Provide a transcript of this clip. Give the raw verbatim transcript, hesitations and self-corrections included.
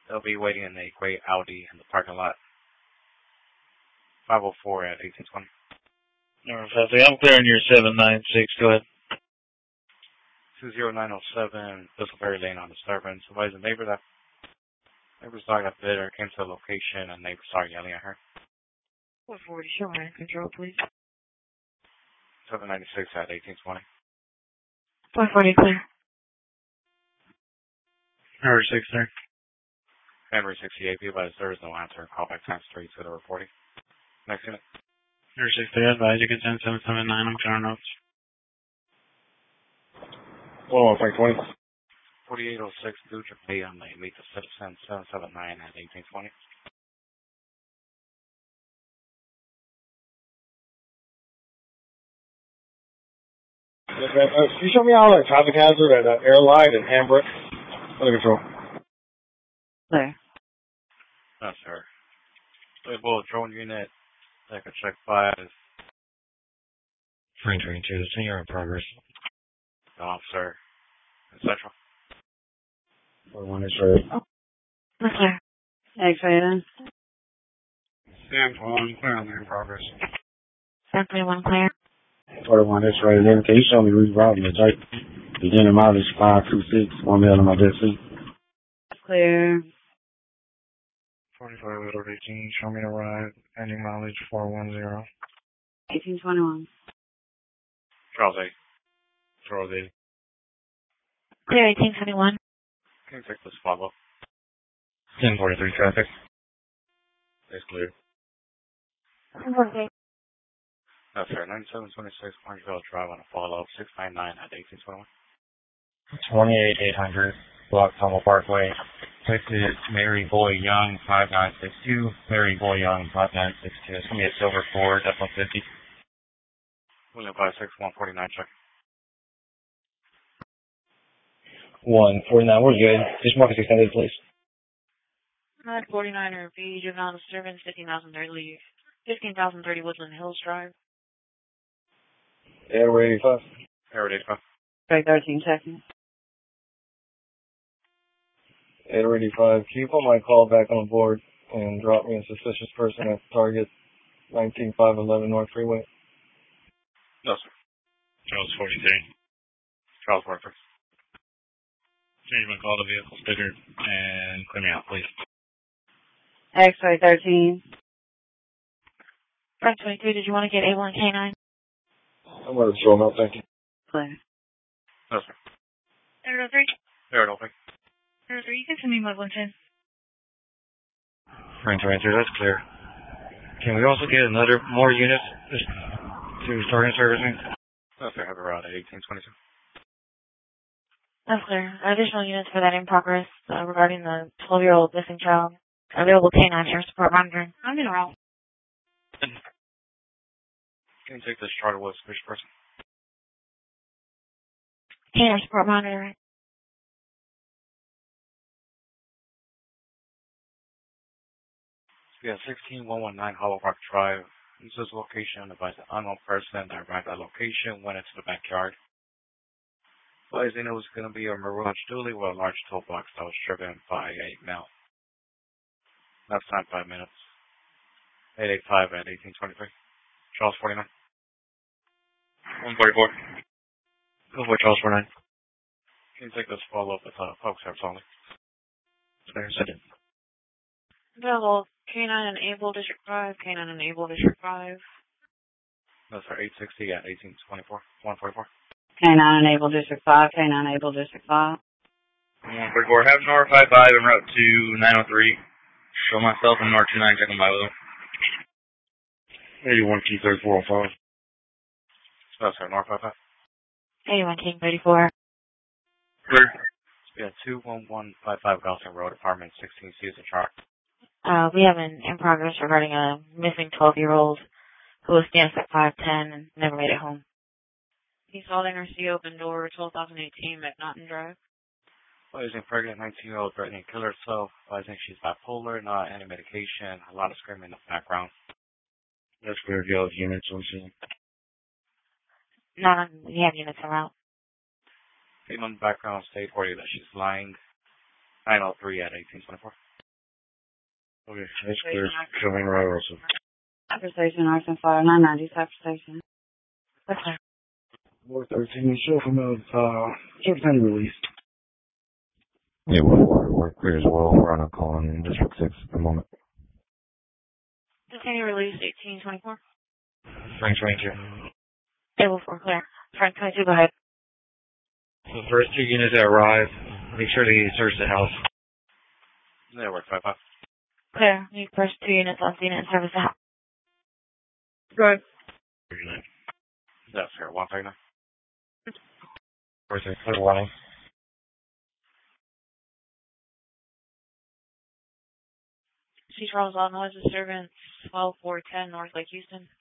They'll be waiting in a gray Audi in the parking lot. five oh four at eighteen twenty. Number five, I'm clearing your seven nine six. Go ahead. two zero nine oh seven, Bristleberry Lane on disturbance. Advise the neighbor that neighbor's dog got bit or came to the location and neighbor started yelling at her. four forty, show hand control, please. seven ninety-six at eighteen twenty. four forty, clear. Number six, sir. Henry sixty-eight, be advised there is no answer. Call back times three to the reporting. Next unit. Number six, three, advise you can send seven seven nine. I'm counting notes. one one five twenty. forty-eight oh six, Dutra Bay on the meet the citizen seven seven nine at eighteen twenty. Yes, ma'am. Uh, can you show me out a traffic hazard at uh, Airline and Hambrick? Under control. Clear. No, sir. Label drone unit. Take a check five. Train train two, senior in progress. The officer. et cetera. forty-one is ready. Oh. Clear. X-ray then. Sam twenty-one, clear on there in progress. Sam twenty-one, clear. forty-one is ready. Then can you show me rerouting the Drake? Beginning mileage five two six, one mile on my dead seat. Clear. forty-five out of eighteen, show me the ride. Ending mileage four one zero. eighteen twenty-one. Charles eight. Charles eight. Clear, eighteen twenty-one. Can you take this follow? ten forty-three traffic. It's clear. ten forty-eight. No, sir. ninety-seven twenty-six, Orangeville Drive on a follow-up. six nine nine at eighteen twenty-one. twenty-eight eight hundred, Block Tunnel Parkway. This is Mary Boy Young, five nine six two. Mary Boy Young, five nine six two. It's going to be a silver Ford, F one fifty. William five six, one forty-nine, check. one forty-nine, we're good. Just mark it extended, please. nine forty-nine R B, juvenile disturbance, fifteen thousand thirty, fifteen thousand thirty Woodland Hills Drive. Air eighty-five. Air eighty-five. Right, thirteen seconds. Air eighty-five, can you put my call back on board and drop me a suspicious person at target nineteen five eleven North Freeway? No, sir. Charles forty-three. Charles forty-three. Change my call to vehicle sticker and clear me out, please. X-ray thirteen. Front twenty-two, did you want to get A one K nine? I'm going to show them out, thank you. Clear. No, sir. Air oh three. Air open. Air oh three, you can send me my one ten. Range Ranger, that's clear. Can we also get another, more units to start in servicing? No, sir. Have a route at eighteen twenty-two. That's clear. Additional units for that in progress uh, regarding the twelve-year-old missing child. Available K nine air support monitoring. I'm in a route. Can you take this charter with suspicious person? K nine support monitoring. We have sixteen one one nine Hollow Rock Drive. This is location. Advise an unknown person that arrived at location went into the backyard. Advising it was going to be a Mirage Dually with a large toolbox that was driven by a male. Last time five minutes. eight eighty-five at eighteen twenty-three. Charles forty-nine. one forty-four. Go for Charles forty-nine. Can you take this follow up with uh, folks service only? Clear, second. Available K nine enable District five, K nine enable District five. No, sir. eight sixty at eighteen twenty-four. one forty-four. K nine enable District five, K nine enable District five. one forty-four, have N O R five five en route to nine oh three. Show myself and N O R two nine, check on by with them. eighty-one Key thirty-four oh five. No, sir. N O R five five. eighty-one King thirty-four. Clear. Yeah, two one one five five Galton Road, apartment sixteen C is a chart. Uh, we have an in progress regarding a missing twelve-year-old who was danced at five ten and never made it home. He's holding her C open door, twelve thousand eighteen McNaughton Drive. Advising pregnant nineteen-year-old threatening to kill herself. Advising she's bipolar, not any medication. A lot of screaming in the background. That's clear, the other units on scene. No, no, we have units around. Female in the background state for you that she's lying. nine oh three at eighteen twenty-four. Okay, that's clear. Coming right also. After station, Arkansas, nine ninety, after station. Okay. four thirteen, show from out, uh, short time release. Yeah, we're, we're, we're clear as well. We're on a call in District six at the moment. Continue release eighteen twenty-four. Frank twenty-two. Table four, clear. Frank twenty-two, go ahead. So the first two units that arrive, make sure they search the house. Yeah, we're five five. Clear. Need first two units on scene and service the house. Go ahead. thirty-nine. That's fair. one five nine. Where's it? Clear warning. C. Charles Illinois, disturbance twelve four ten North Lake Houston.